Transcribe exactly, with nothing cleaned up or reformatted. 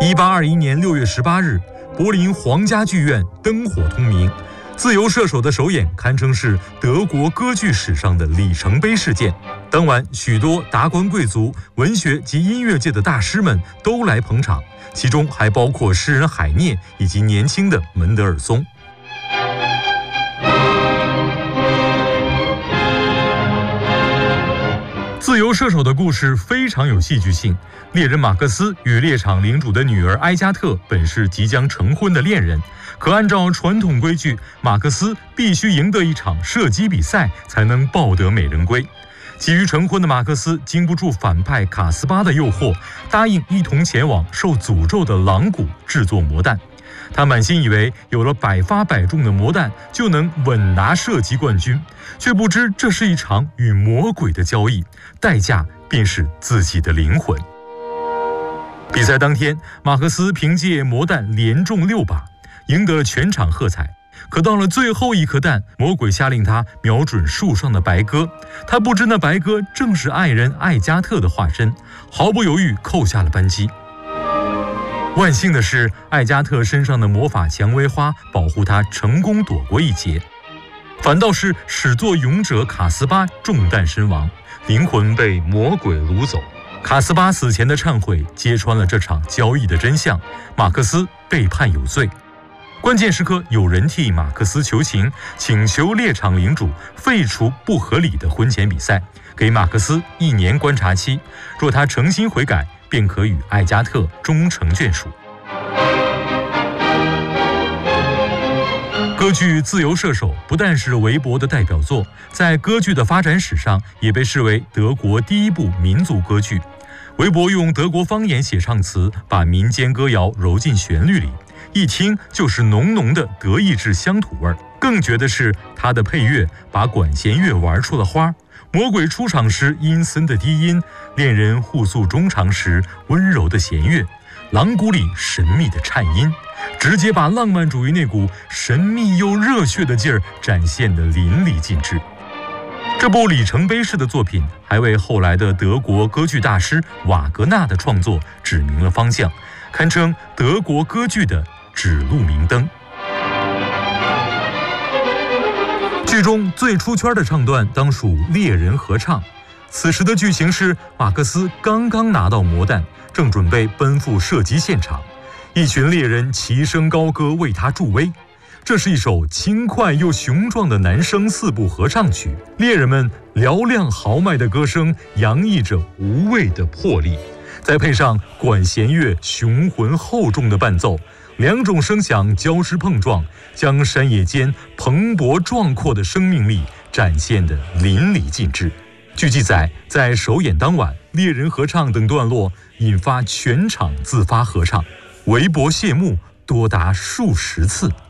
一八二一年六月十八日，柏林皇家剧院灯火通明，《自由射手》的首演堪称是德国歌剧史上的里程碑事件。当晚，许多达官贵族、文学及音乐界的大师们都来捧场，其中还包括诗人海涅以及年轻的门德尔松。自由射手的故事非常有戏剧性。猎人马克思与猎场领主的女儿埃加特本是即将成婚的恋人，可按照传统规矩，马克思必须赢得一场射击比赛才能抱得美人归。急于成婚的马克思经不住反派卡斯巴的诱惑，答应一同前往受诅咒的狼谷制作魔弹。他满心以为有了百发百中的魔弹就能稳拿射击冠军，却不知这是一场与魔鬼的交易，代价便是自己的灵魂。比赛当天，马克思凭借魔弹连中六把，赢得了全场喝彩。可到了最后一颗弹，魔鬼下令他瞄准树上的白鸽，他不知那白鸽正是爱人艾加特的化身，毫不犹豫扣下了扳机。万幸的是，艾加特身上的魔法蔷薇花保护他成功躲过一劫，反倒是始作俑者卡斯巴中弹身亡，灵魂被魔鬼掳走。卡斯巴死前的忏悔揭穿了这场交易的真相，马克思被判有罪。关键时刻，有人替马克思求情，请求猎场领主废除不合理的婚前比赛，给马克思一年观察期，若他诚心悔改，便可与艾加特终成眷属。歌剧《自由射手》不但是韦伯的代表作，在歌剧的发展史上也被视为德国第一部民族歌剧。韦伯用德国方言写唱词，把民间歌谣揉进旋律里，一听就是浓浓的德意志乡土味儿。更绝的是他的配乐把管弦乐玩出了花，魔鬼出场时阴森的低音，恋人互诉衷肠时温柔的弦乐，狼谷里神秘的颤音，直接把浪漫主义那股神秘又热血的劲儿展现得淋漓尽致。这部里程碑式的作品还为后来的德国歌剧大师瓦格纳的创作指明了方向，堪称德国歌剧的指路明灯。剧中最出圈的唱段当属猎人合唱。此时的剧情是马克思刚刚拿到魔弹，正准备奔赴射击现场，一群猎人齐声高歌为他助威。这是一首轻快又雄壮的男声四部合唱曲，猎人们嘹亮豪迈的歌声洋溢着无畏的魄力，再配上管弦乐雄浑厚重的伴奏，两种声响交织碰撞，将山野间蓬勃壮阔的生命力展现得淋漓尽致。据记载，在首演当晚，猎人合唱等段落引发全场自发合唱，韦伯谢幕多达数十次。